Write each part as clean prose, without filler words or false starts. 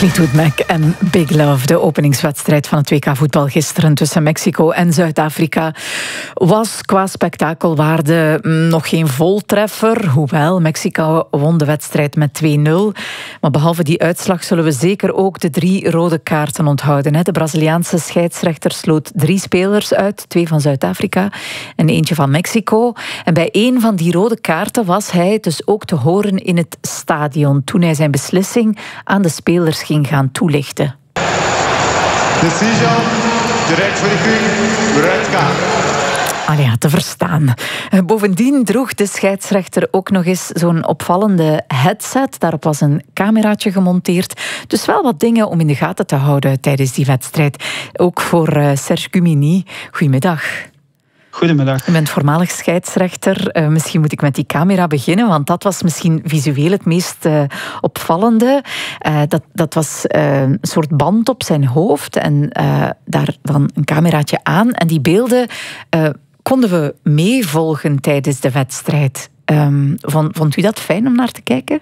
Fleetwood Mac en Big Love. De openingswedstrijd van het WK voetbal gisteren tussen Mexico en Zuid-Afrika was qua spektakelwaarde nog geen voltreffer. Hoewel, Mexico won de wedstrijd met 2-0. Maar behalve die uitslag zullen we zeker ook de 3 rode kaarten onthouden. De Braziliaanse scheidsrechter sloot 3 spelers uit. 2 van Zuid-Afrika en eentje van Mexico. En bij 1 van die rode kaarten was hij dus ook te horen in het stadion toen hij zijn beslissing aan de spelers ging gaan toelichten. Decision, direct voor de King, red card. Te verstaan. Bovendien droeg de scheidsrechter ook nog eens zo'n opvallende headset. Daarop was een cameraatje gemonteerd. Dus wel wat dingen om in de gaten te houden tijdens die wedstrijd. Ook voor Serge Gumini. Goedemiddag. Goedemiddag. U bent voormalig scheidsrechter. Misschien moet ik met die camera beginnen, want dat was misschien visueel het meest opvallende. Dat was een soort band op zijn hoofd en daar dan een cameraatje aan. En die beelden konden we meevolgen tijdens de wedstrijd. Vond u dat fijn om naar te kijken?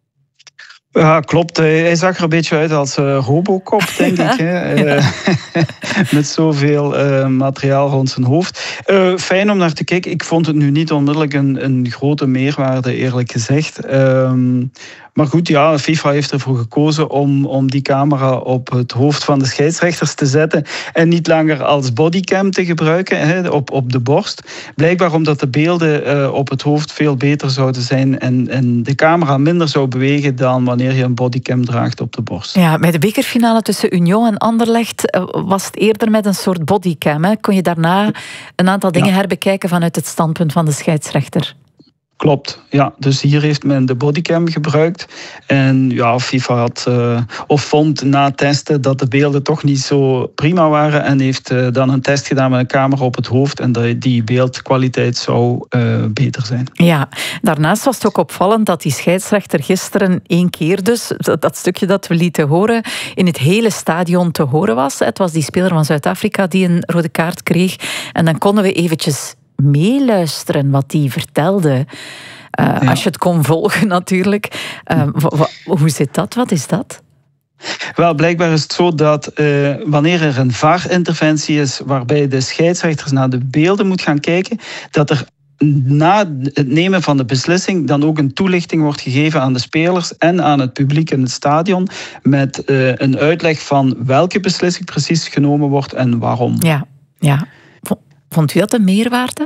Ja, klopt. Hij zag er een beetje uit als Robocop, denk ik. Hè? Met zoveel materiaal rond zijn hoofd. Fijn om naar te kijken. Ik vond het nu niet onmiddellijk een grote meerwaarde, eerlijk gezegd. Maar goed, ja, FIFA heeft ervoor gekozen om die camera op het hoofd van de scheidsrechters te zetten en niet langer als bodycam te gebruiken, op de borst. Blijkbaar omdat de beelden op het hoofd veel beter zouden zijn en de camera minder zou bewegen dan wanneer je een bodycam draagt op de borst. Ja, bij de bekerfinale tussen Union en Anderlecht was het eerder met een soort bodycam. Hè? Kon je daarna een aantal dingen herbekijken vanuit het standpunt van de scheidsrechter? Klopt, ja. Dus hier heeft men de bodycam gebruikt. En ja, FIFA had vond na testen dat de beelden toch niet zo prima waren. En heeft dan een test gedaan met een camera op het hoofd. En die beeldkwaliteit zou beter zijn. Ja, daarnaast was het ook opvallend dat die scheidsrechter gisteren 1 keer dus, dat stukje dat we lieten horen, in het hele stadion te horen was. Het was die speler van Zuid-Afrika die een rode kaart kreeg. En dan konden we eventjes meeluisteren wat die vertelde. Als je het kon volgen natuurlijk. Hoe zit dat? Wat is dat? Wel, blijkbaar is het zo dat wanneer er een VAR-interventie is waarbij de scheidsrechters naar de beelden moet gaan kijken, dat er na het nemen van de beslissing dan ook een toelichting wordt gegeven aan de spelers en aan het publiek in het stadion met een uitleg van welke beslissing precies genomen wordt en waarom. Ja. Vond u dat een meerwaarde?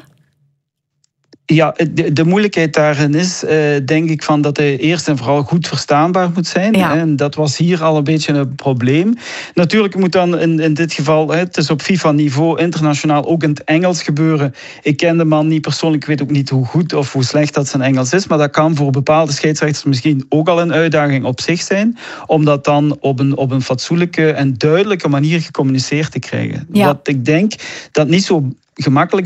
Ja, de moeilijkheid daarin is, denk ik, van dat hij eerst en vooral goed verstaanbaar moet zijn. Ja. En dat was hier al een beetje een probleem. Natuurlijk moet dan in dit geval, het is op FIFA-niveau, internationaal ook in het Engels gebeuren. Ik ken de man niet persoonlijk, ik weet ook niet hoe goed of hoe slecht dat zijn Engels is, maar dat kan voor bepaalde scheidsrechters misschien ook al een uitdaging op zich zijn, om dat dan op een fatsoenlijke en duidelijke manier gecommuniceerd te krijgen. Ja. Wat ik denk dat niet zo gemakkelijk